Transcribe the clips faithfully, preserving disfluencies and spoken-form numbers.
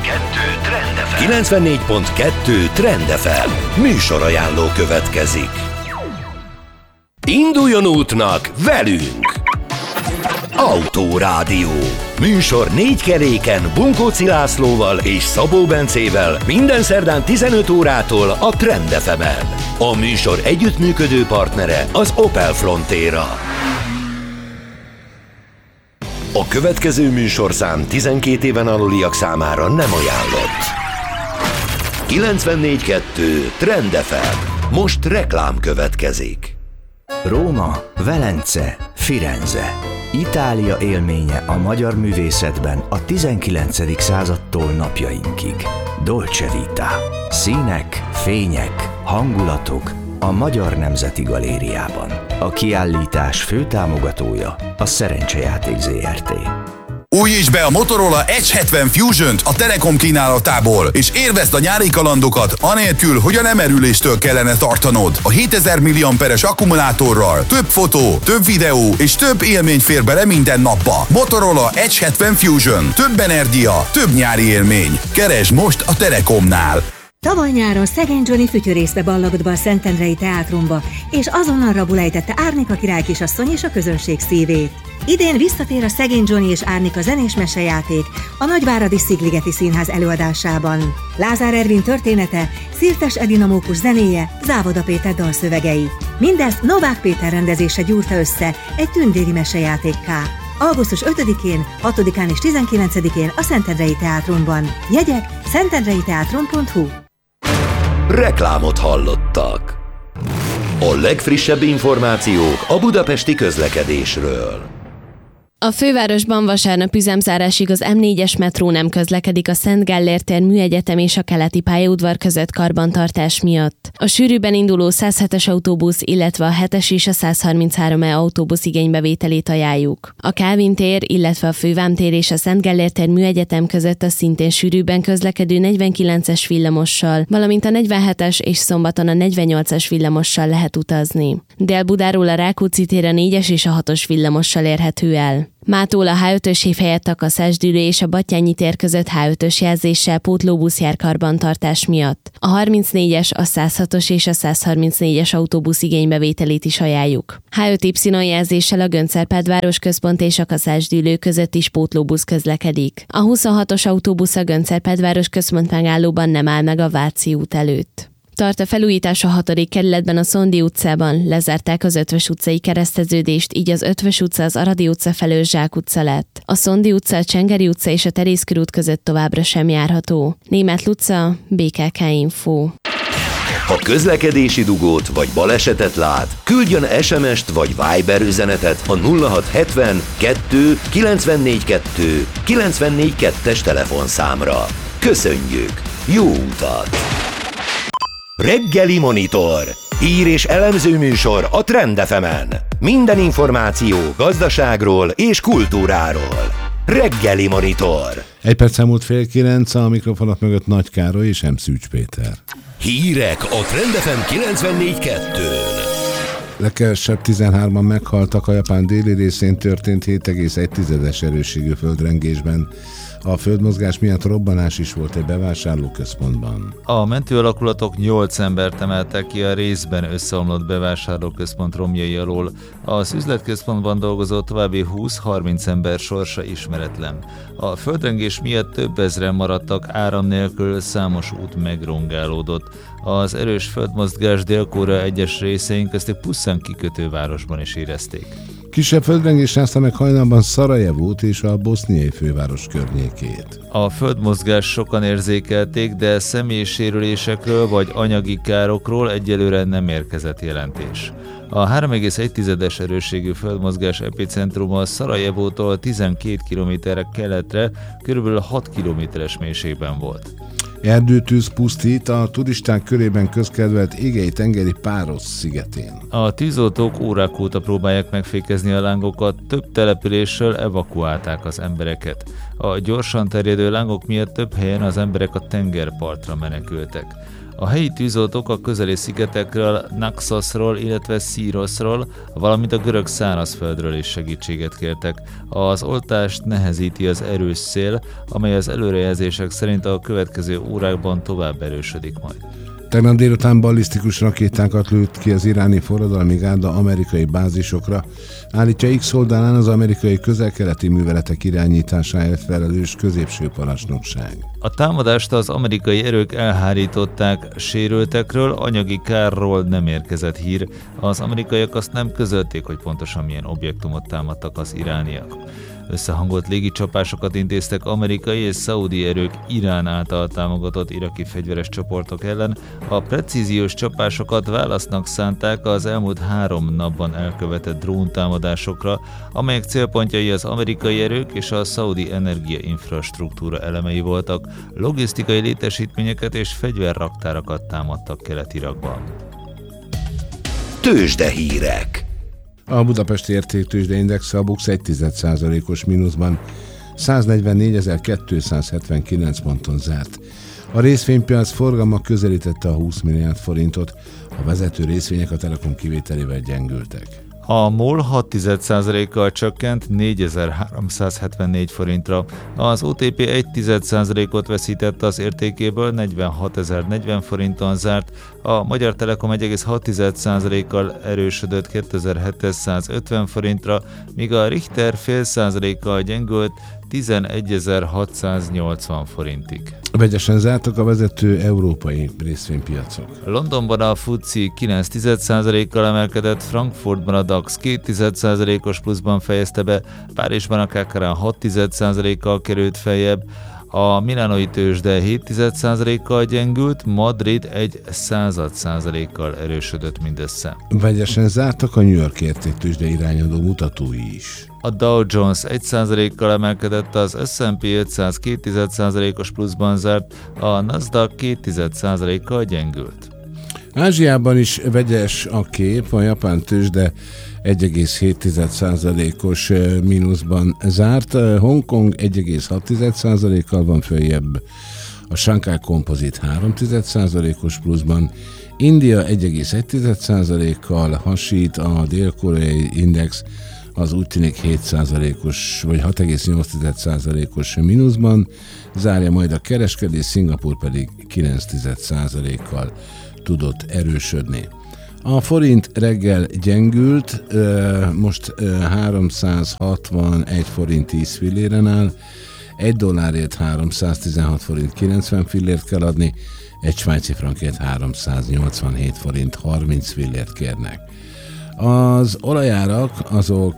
kettő Trend ef em. kilencvennégy pont kettő Trend ef em. Műsorajánló következik. Induljon útnak velünk! Autórádió. Műsor négy keréken Bunkóci Lászlóval és Szabó Bencével minden szerdán tizenöt órától a Trend ef emen. A műsor együttműködő partnere az Opel Frontera. A következő műsorszám tizenkét éven aluliak számára nem ajánlott. kilencvennégy pont kettő Trend ef em. Most reklám következik. Róma, Velence, Firenze. Itália élménye a magyar művészetben a tizenkilencedik századtól napjainkig. Dolce Vita. Színek, fények, hangulatok a Magyar Nemzeti Galériában. A kiállítás főtámogatója a Szerencsejáték zé er té. Újítsd be a Motorola Edge hetven Fusion-t a Telekom kínálatából, és élvezd a nyári kalandokat, anélkül, hogy a lemerüléstől kellene tartanod. A hétezer milliamperes akkumulátorral több fotó, több videó és több élmény fér bele minden napba. Motorola Edge hetven Fusion. Több energia, több nyári élmény. Keresd most a Telekomnál. Tavaly nyáron szegény Johnny fütyörészbe ballagott be a Szentendrei Teátrumba, és azonnal rabul ejtette Árnika király kisasszony és a közönség szívét. Idén visszatér a Szegény Johnny és Árnika zenés mesejáték a Nagyváradi Szigligeti Színház előadásában. Lázár Ervin története, Szirtes Edina Mókus zenéje, Závoda Péter dalszövegei. Mindezt Novák Péter rendezése gyúrta össze egy tündéri mesejátékká. augusztus ötödikén, hatodikán és tizenkilencedikén a Szentendrei Teátrumban. Jegyek szentendreiteátrum pont hu. Reklámot hallottak. A legfrissebb információk a budapesti közlekedésről. A fővárosban vasárnap üzemzárásig az em négyes metró nem közlekedik a Szent Gellért tér Műegyetem és a Keleti pályaudvar között karbantartás miatt. A sűrűben induló száz hetes autóbusz, illetve a hetes és a száz harminchárom E autóbusz igénybevételét ajánljuk. A Kálvin tér, illetve a Fővám tér és a Szent Gellért tér Műegyetem között a szintén sűrűben közlekedő negyvenkilences villamossal, valamint a negyvenhetes és szombaton a negyvennyolcas villamossal lehet utazni. Dél-Budáról a Rákóczi tér a négyes és a hatos villamossal érhető el. Mától a há ötös hév helyett a Kaszásdülő és a Battyányi tér között há ötös jelzéssel pótlóbusz jár karbantartás miatt. A harmincnégyes, a száz hatos és a száz harmincnégyes autóbusz igénybevételét is ajánljuk. há öt Y jelzéssel a Göncz-Árpád városközpont és a Kaszásdülő között is pótlóbusz közlekedik. A huszonhatos autóbusz a Göncz-Árpád városközpont megállóban nem áll meg a Váci út előtt. Tart a felújítás a hatodik kerületben a Szondi utcában, lezárták az Ötvös utcai kereszteződést, így az Ötvös utca az Aradi utca felől Zsák utca lett. A Szondi utca, a Csengeri utca és a Terészkörút között továbbra sem járható. Németh Luca, bé ká ká Info. Ha közlekedési dugót vagy balesetet lát, küldjön es em est vagy Viber üzenetet a nulla hat hetven kettő kilencvennégy kettő kilencvennégy kettes telefonszámra. Köszönjük! Jó utat! Reggeli Monitor. Hír és elemző műsor a Trend ef emen. Minden információ gazdaságról és kultúráról. Reggeli Monitor. Egy perc elmúlt fél kilenc, a mikrofonok mögött Nagy Károly és M. Szűcs Péter. Hírek a Trend ef em kilencvennégy kettőn. Legkevesebb tizenhárman meghaltak, a Japán déli részén történt hét egész egy tized erősségű földrengésben. A földmozgás miatt robbanás is volt egy bevásárlóközpontban. A mentőalakulatok nyolc embert emeltek ki a részben összeomlott bevásárlóközpont romjai alól. Az üzletközpontban dolgozó további húsz-harminc ember sorsa ismeretlen. A földrengés miatt több ezren maradtak áram nélkül, számos út megrongálódott. Az erős földmozgás Dél-Korea egyes részein, köztük Puszán kikötővárosban is érezték. Kisebb földrengés rázta meg hajnalban Szarajevót és a boszniai főváros környékét. A földmozgás sokan érzékelték, de személyi sérülésekről vagy anyagi károkról egyelőre nem érkezett jelentés. A három egész egy tizedes erősségű földmozgás epicentruma Szarajevótól tizenkét kilométerre keletre, körülbelül hat kilométeres mélységben volt. Erdőtűz pusztít a turisták körében közkedvelt égei-tengeri Páros szigetén. A tűzoltók órák óta próbálják megfékezni a lángokat, több településről evakuálták az embereket. A gyorsan terjedő lángok miatt több helyen az emberek a tengerpartra menekültek. A helyi tűzoltók a közeli szigetekről, Naxosról, illetve Szíroszról, valamint a görög szárazföldről is segítséget kértek. Az oltást nehezíti az erős szél, amely az előrejelzések szerint a következő órákban tovább erősödik majd. Tegnap délután ballisztikus rakétákat lőtt ki az iráni forradalmi gárda amerikai bázisokra, állítja X oldalán az amerikai közel-keleti műveletek irányításáért felelős középső parancsnokság. A támadást az amerikai erők elhárították, sérültekről, anyagi kárról nem érkezett hír. Az amerikaiak azt nem közölték, hogy pontosan milyen objektumot támadtak az irániak. Összehangolt légicsapásokat intéztek amerikai és szaudi erők Irán által támogatott iraki fegyveres csoportok ellen. A precíziós csapásokat válasznak szánták az elmúlt három napban elkövetett dróntámadásokra, amelyek célpontjai az amerikai erők és a szaudi energiainfrastruktúra elemei voltak. Logisztikai létesítményeket és fegyverraktárakat támadtak Kelet-Irakban. Tőzsdehírek. A budapesti értéktőzsdeindex a BUX egy egész egy százalékos mínuszban száznegyvennégyezer-kétszázhetvenkilenc ponton zárt. A részvénypiac forgalma közelítette a húsz milliárd forintot, a vezető részvények a Telekom kivételével gyengültek. A MOL hat egész egy százalékkal csökkent négyezer-háromszázhetvennégy forintra, az o té pé egy egész egy százalékot veszített az értékéből, negyvenhatezer-negyven forinton zárt, a Magyar Telekom egy egész hat százalékkal erősödött kétezer-hétszázötven forintra, míg a Richter fél százalékkal gyengült tizenegyezer-hatszáznyolcvan forintig. Vegyesen zártak a vezető európai részvénypiacok. Londonban a FTSE kilenc egész egy százalékkal emelkedett, Frankfurtban a DAX két egész egy százalékos pluszban fejezte be, Párizsban a ká ká er hat egész egy százalékkal került feljebb, a milánói tőzsde hét egész egy százalékkal gyengült, Madrid egy század százalékkal erősödött mindössze. Vegyesen zártak a New York értéktőzsde irányadó mutatói is. A Dow Jones egy százalékkal emelkedett, az es and pé ötszáz két egész egy százalékos pluszban zárt, a Nasdaq két egész egy százalékkal gyengült. Ázsiában is vegyes a kép, a japán tőzsde egy egész hét százalékos mínuszban zárt, Hongkong egy egész hat százalékkal van följebb, a Shanghai Composite három egész egy százalékos pluszban, India egy egész egy százalékkal hasít, a dél-koreai index az úgy tűnik hét százalékos vagy hat egész nyolc százalékos mínuszban, zárja majd a kereskedés, Szingapúr pedig kilenc százalékkal tudott erősödni. A forint reggel gyengült, most háromszázhatvanegy forint tíz filléren áll, egy dollárért háromszáztizenhat forint kilencven fillért kell adni, egy svájci frankért háromszáznyolcvanhét forint harminc fillért kérnek. Az olajárak azok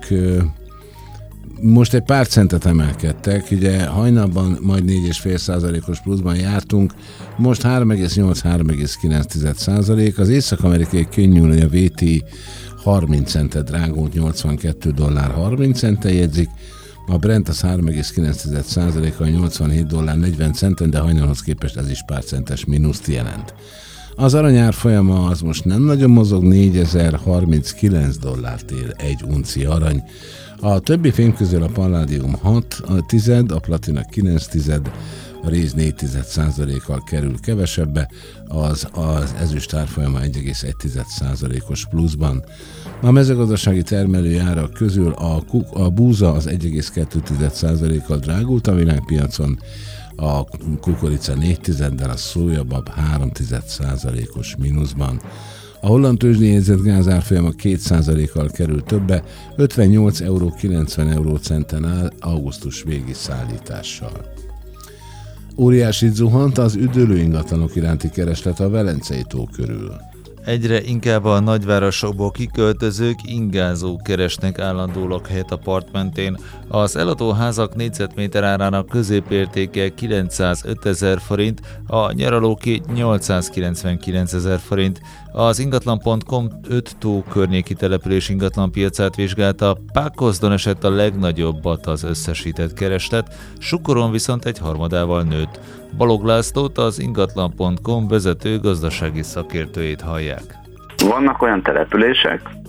most egy pár centet emelkedtek, ugye hajnalban majd négy egész öt százalékos pluszban jártunk, most három egész nyolc - három egész kilenc százalék, az észak-amerikai könnyű, a vé té harminc centet drágult, nyolcvankettő dollár harminc centen jegyzik, a Brent az három egész kilenc százalékkal nyolcvanhét dollár negyven centen, de hajnalhoz képest ez is pár centes mínuszt jelent. Az arany árfolyama az most nem nagyon mozog, négyezer-harminckilenc dollárt ér egy unci arany. A többi fém közül a palládium hat tized, a platina kilenc tized, a réz négy tized százalékkal kerül kevesebbe, az, az ezüst árfolyama egy egész egy százalékos pluszban. A mezőgazdasági termelői árak közül a, a búza az egy egész kettő százalékkal drágult a világpiacon, a kukorica négy tizeddel, a szójabab három tized százalékos mínuszban. A holland tőzsdén jegyzett gáz árfolyama két százalékkal kerül többe, ötvennyolc euró kilencven eurócenten áll augusztus végi szállítással. Óriásit zuhant az üdülő ingatlanok iránti kereslet a Velencei tó körül. Egyre inkább a nagyvárosokból kiköltözők ingázók keresnek állandó lakhelyet a part mentén. Az eladó házak négyzetméter árának középértéke kilencszázötezer forint, a nyaralóké nyolcszázkilencvenkilencezer forint. Az ingatlan pont com öt tó környéki település ingatlanpiacát vizsgálta, Pákozdon esett a legnagyobbat az összesített kereslet, Sukoron viszont egy harmadával nőtt. Balog Lászlót, az ingatlan pont com vezető gazdasági szakértőjét hallják. Vannak olyan települések,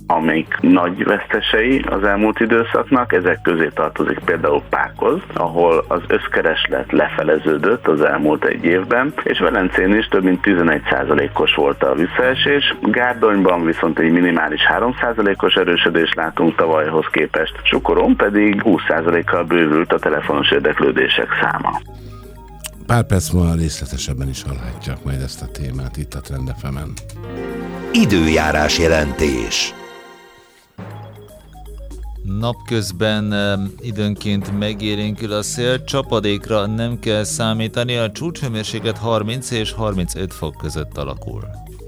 amik nagy vesztesei az elmúlt időszaknak. Ezek közé tartozik például Pákoz, ahol az összkereslet lefeleződött az elmúlt egy évben, és Velencén is több mint tizenegy százalékos volt a visszaesés. Gárdonyban viszont egy minimális három százalékos erősödést látunk tavalyhoz képest, Sukoron pedig húsz százalékkal bővült a telefonos érdeklődések száma. Pár perc múlva részletesebben is hallhatják majd ezt a témát itt a Trend ef emen. Időjárás jelentés. Napközben időnként megélénkül a szél, csapadékra nem kell számítani, a csúcshőmérséklet harminc és harmincöt fok között alakul.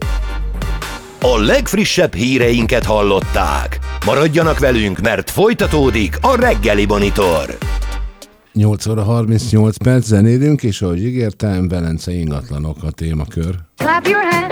A legfrissebb híreinket hallották. Maradjanak velünk, mert folytatódik a reggeli Monitor. nyolc óra harmincnyolc perc, zenélünk, és ahogy ígértem, Velence ingatlanok a témakör.